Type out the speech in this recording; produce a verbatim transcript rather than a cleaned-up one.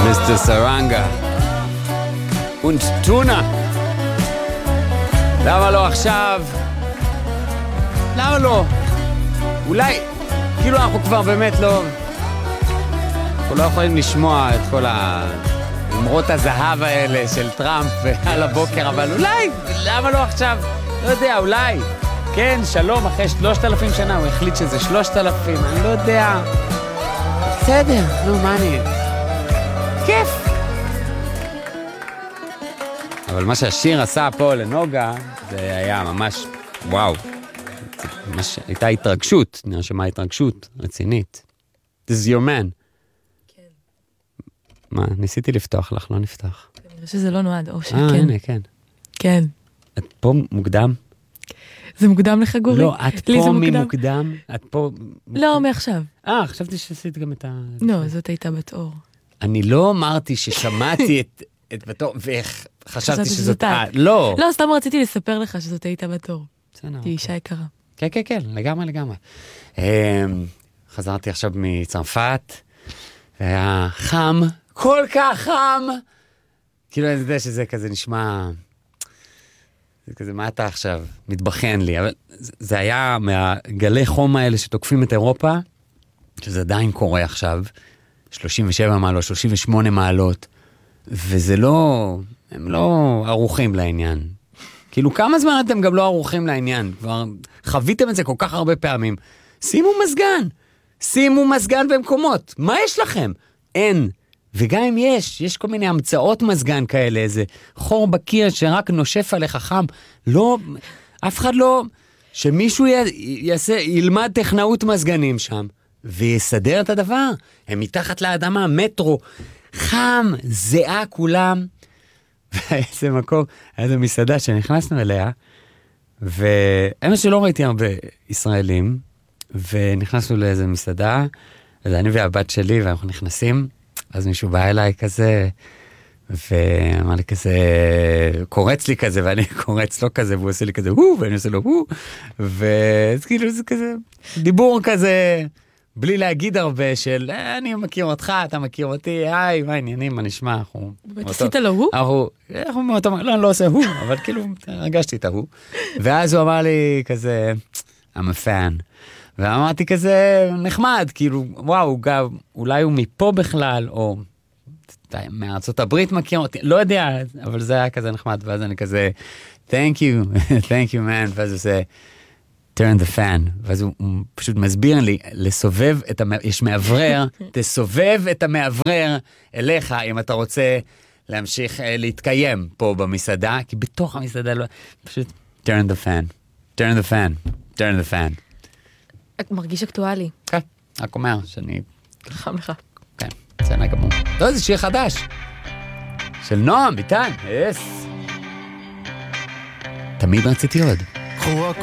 מיסטר סרנגה. und טונה. למה לא עכשיו? למה לא? אולי, כאילו אנחנו כבר באמת לא... אנחנו לא יכולים לשמוע את כל האמרות הזהב האלה של טראמפ על הבוקר, אבל אולי, למה לא עכשיו? לא יודע, אולי. כן, שלום, אחרי שלושת אלפים שנה, הוא החליט שזה שלושת אלפים, אני לא יודע. בסדר, נו, מה אני... כיף. אבל מה שהשיר עשה פה לנוגה, זה היה ממש, וואו. ממש הייתה התרגשות, נרשמה התרגשות רצינית. This is your man. כן. מה, ניסיתי לפתוח לך, לא נפתח. כנראה שזה לא נועד, או שכן. אה, הנה, כן. כן. את פה מוקדם? זה מוקדם לך גורי? לא, את פה ממוקדם? את פה... לא, מעכשיו. אה, חשבתי שעשית גם את ה... לא, זאת הייתה בתאור. אני לא אמרתי ששמעתי את, את בתור, וחשבתי שזאת... אה, לא. לא, סתם רציתי לספר לך שזאת הייתה בתור. בסדר. היא אישה יקרה. כן, כן, כן, לגמרי, לגמרי. חזרתי עכשיו מצרפת, והיה חם, כל כך חם. כאילו, אני יודע שזה כזה נשמע... זה כזה, מה אתה עכשיו? מתבחן לי. אבל זה היה מהגלי חום האלה שתוקפים את אירופה, שזה עדיין קורה עכשיו, שלושים ושבע מעלות, שלושים ושמונה מעלות, וזה לא, הם לא ערוכים לעניין. כאילו, כמה זמן אתם גם לא ערוכים לעניין? כבר חוויתם את זה כל כך הרבה פעמים. שימו מזגן, שימו מזגן במקומות. מה יש לכם? אין. וגם אם יש, יש כל מיני המצאות מזגן כאלה, איזה חור בקיר שרק נושף עליך חם. לא, אף אחד לא, שמישהו יעשה, ילמד טכנאות מזגנים שם, ויסדר את הדבר. הם מתחת לאדמה, מטרו, חם, זהה כולם. ואיזה מקום, איזה מסעדה שנכנסנו אליה, ואמת שלא ראיתי הרבה ישראלים, ונכנסנו לאיזה מסעדה, אז אני והבת שלי, ואנחנו נכנסים, אז מישהו בא אליי כזה, ואמר לי כזה, קורץ לי כזה, ואני קורץ לו כזה, והוא עושה לי כזה, הו, ואני עושה לו, הו, ואז כאילו זה כזה, דיבור כזה, בלי להגיד הרבה של, אני מכיר אותך, אתה מכיר אותי, היי, מה העניינים, מה נשמע, אנחנו... באמת עשית לו הוא? אנחנו, אנחנו מאותו, לא, אני לא עושה הוא, אבל כאילו, הרגשתי את ההוא. ואז הוא אמר לי כזה, I'm a fan. ואמרתי כזה, נחמד, כאילו, וואו, גם, אולי הוא מפה בכלל, או מארצות הברית מכיר אותי, לא יודע, אבל זה היה כזה נחמד, ואז אני כזה, thank you, thank you man, ואז הוא עושה, turn the fan, ואז הוא, הוא פשוט מסביר לי, לסובב את המעברר, יש מעברר, תסובב את המעברר אליך, אם אתה רוצה להמשיך אה, להתקיים פה במסעדה, כי בתוך המסעדה לא, פשוט turn the fan, turn the fan, turn the fan. מרגיש אקטואלי. כן, רק אומר שאני... חם לך. כן, ציינה גמור. לא, זה שיר חדש. של נועם, ביטן, יס. תמיד רציתי עוד. קחו רק